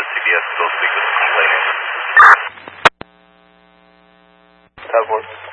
to CBS, still speak with the complainant. Tower 4.